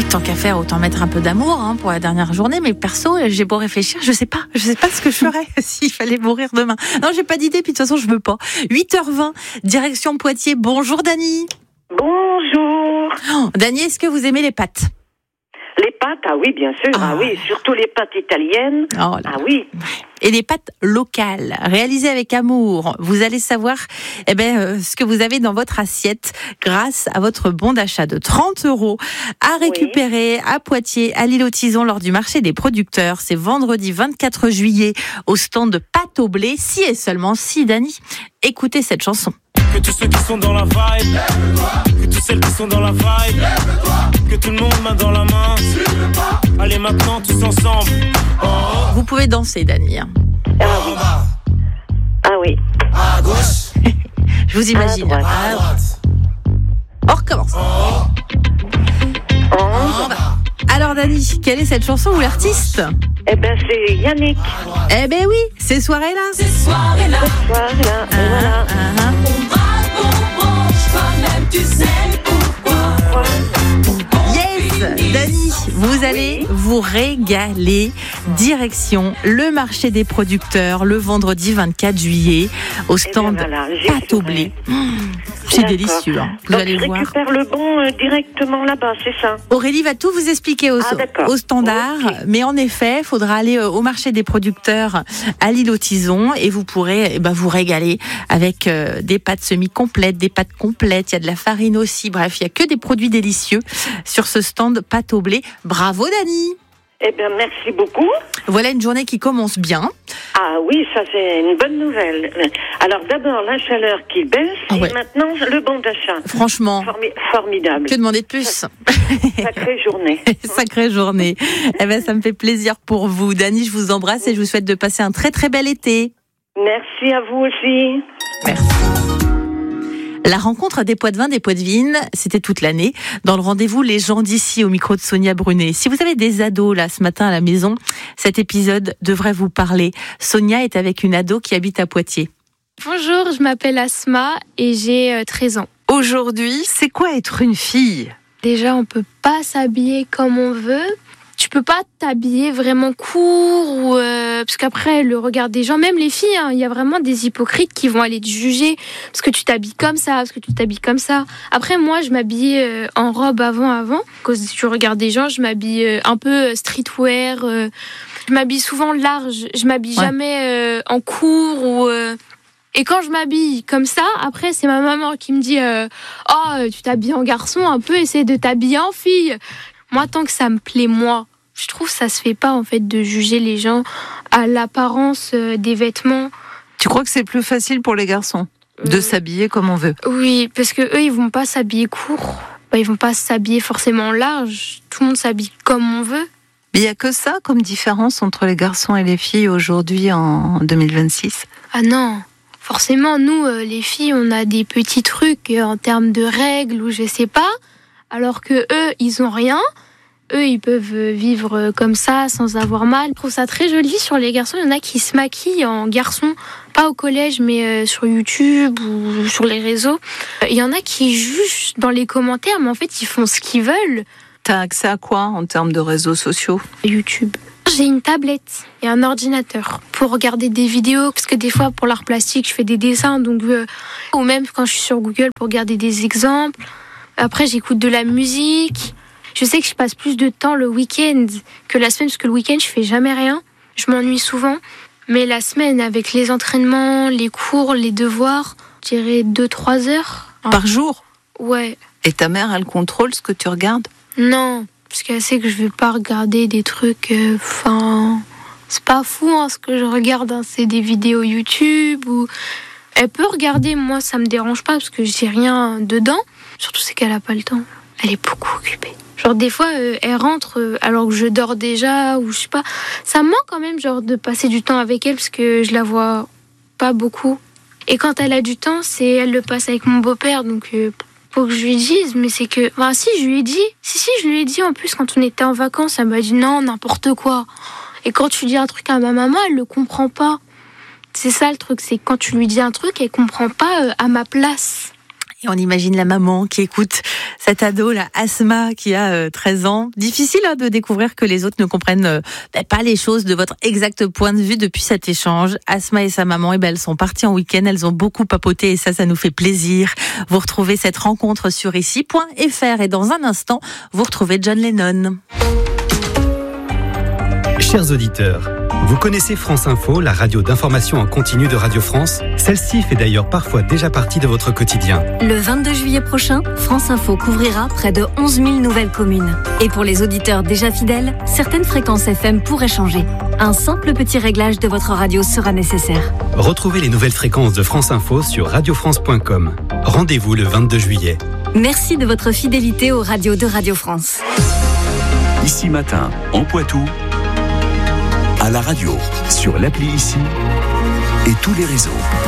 Oui, tant qu'à faire, autant mettre un peu d'amour pour la dernière journée. Mais perso, j'ai beau réfléchir, je sais pas ce que je ferais s'il fallait mourir demain. Non, j'ai pas d'idée, puis de toute façon, je veux pas. 8h20, direction Poitiers. Bonjour Dany. Bonjour. Dany, est-ce que vous aimez les pâtes ? Les pâtes, ah oui, bien sûr. Ah oui, surtout les pâtes italiennes. Oh là. Ah oui. Et les pâtes locales, réalisées avec amour. Vous allez savoir ce que vous avez dans votre assiette grâce à votre bon d'achat de 30 € à récupérer à Poitiers, à l'île aux Tisons, lors du marché des producteurs. C'est vendredi 24 juillet au stand de pâtes au blé. Si et seulement si, Dany, écoutez cette chanson. Que tous ceux qui sont dans la vibe, que toutes celles qui sont dans la vibe, que tout le monde main dans la main. Allez maintenant tous ensemble. Vous pouvez danser, Dany. Ah oui. Ah oui. À gauche, je vous imagine. À droite. On recommence. Alors Dany, quelle est cette chanson ou l'artiste ? Eh ben c'est Yannick. Eh ben oui, ces soirées-là. Cette soirée-là, et voilà. Yes, Dany, vous allez vous régaler. Direction le marché des producteurs le vendredi 24 juillet au stand pâtes au blé. C'est délicieux. Vous allez voir. Je récupère le bon directement là-bas, c'est ça. Aurélie va tout vous expliquer au standard. Okay. Mais en effet, il faudra aller au marché des producteurs à l'île aux Tisons et vous pourrez vous régaler avec des pâtes semi-complètes, des pâtes complètes. Il y a de la farine aussi. Bref, il n'y a que des produits délicieux sur ce stand pâtes au blé. Bravo Dany. Eh bien, merci beaucoup. Voilà une journée qui commence bien. Ah oui, ça c'est une bonne nouvelle. Alors d'abord, la chaleur qui baisse et maintenant le bon d'achat. Franchement, formidable. Que demander de plus ? Sacrée journée. Sacrée journée. Ça me fait plaisir pour vous. Dany, je vous embrasse et je vous souhaite de passer un très très bel été. Merci à vous aussi. Merci. La rencontre des Poitevins, des Poitevines, c'était toute l'année. Dans le rendez-vous, les gens d'ici, au micro de Sonia Brunet. Si vous avez des ados là ce matin à la maison, cet épisode devrait vous parler. Sonia est avec une ado qui habite à Poitiers. Bonjour, je m'appelle Asma et j'ai 13 ans. Aujourd'hui, c'est quoi être une fille ? Déjà, on peut pas s'habiller comme on veut. Tu peux pas t'habiller vraiment court parce qu'après le regard des gens, même les filles, il y a vraiment des hypocrites qui vont aller te juger parce que tu t'habilles comme ça, parce que tu t'habilles comme ça. Après moi, je m'habillais en robe avant. Quand je regarde des gens, je m'habille un peu streetwear. Je m'habille souvent large. Je m'habille jamais en court Et quand je m'habille comme ça, après c'est ma maman qui me dit tu t'habilles en garçon un peu, essaie de t'habiller en fille. Moi, tant que ça me plaît, je trouve que ça se fait pas en fait de juger les gens à l'apparence des vêtements. Tu crois que c'est plus facile pour les garçons de s'habiller comme on veut ? Oui, parce que eux ils vont pas s'habiller court, ils vont pas s'habiller forcément large. Tout le monde s'habille comme on veut. Mais il y a que ça comme différence entre les garçons et les filles aujourd'hui en 2026 ? Ah non, forcément nous les filles on a des petits trucs en termes de règles ou je sais pas. Alors que eux, ils ont rien. Eux, ils peuvent vivre comme ça, sans avoir mal. Je trouve ça très joli sur les garçons. Il y en a qui se maquillent en garçon, pas au collège, mais sur YouTube ou sur les réseaux. Il y en a qui jugent dans les commentaires, mais en fait, ils font ce qu'ils veulent. T'as accès à quoi en termes de réseaux sociaux ? YouTube. J'ai une tablette et un ordinateur pour regarder des vidéos, parce que des fois, pour l'art plastique, je fais des dessins, donc ou même quand je suis sur Google pour regarder des exemples. Après, j'écoute de la musique. Je sais que je passe plus de temps le week-end que la semaine, parce que le week-end, je fais jamais rien. Je m'ennuie souvent. Mais la semaine, avec les entraînements, les cours, les devoirs, je dirais 2-3 heures. Par jour ? Ouais. Et ta mère, elle contrôle ce que tu regardes ? Non, parce qu'elle sait que je vais pas regarder des trucs... c'est pas fou ce que je regarde. C'est des vidéos YouTube ou... Elle peut regarder, moi, ça me dérange pas, parce que j'ai rien dedans. Surtout, c'est qu'elle a pas le temps. Elle est beaucoup occupée. Genre, des fois, elle rentre alors que je dors déjà, ou je sais pas. Ça me manque quand même, genre, de passer du temps avec elle, parce que je la vois pas beaucoup. Et quand elle a du temps, elle le passe avec mon beau-père, donc faut que je lui dise, mais c'est que... Enfin, si, je lui ai dit. Si, je lui ai dit, en plus, quand on était en vacances, elle m'a dit non, n'importe quoi. Et quand tu dis un truc à ma maman, elle le comprend pas. C'est ça le truc, c'est que quand tu lui dis un truc, elle comprend pas à ma place. Et on imagine la maman qui écoute cet ado, là, Asma, qui a 13 ans. Difficile de découvrir que les autres ne comprennent pas les choses de votre exact point de vue depuis cet échange. Asma et sa maman, elles sont parties en week-end, elles ont beaucoup papoté et ça nous fait plaisir. Vous retrouvez cette rencontre sur ici.fr et dans un instant, vous retrouvez John Lennon. Chers auditeurs, vous connaissez France Info, la radio d'information en continu de Radio France ? Celle-ci fait d'ailleurs parfois déjà partie de votre quotidien. Le 22 juillet prochain, France Info couvrira près de 11 000 nouvelles communes. Et pour les auditeurs déjà fidèles, certaines fréquences FM pourraient changer. Un simple petit réglage de votre radio sera nécessaire. Retrouvez les nouvelles fréquences de France Info sur radiofrance.com. Rendez-vous le 22 juillet. Merci de votre fidélité aux radios de Radio France. Ici Matin, en Poitou, à la radio, sur l'appli Ici et tous les réseaux.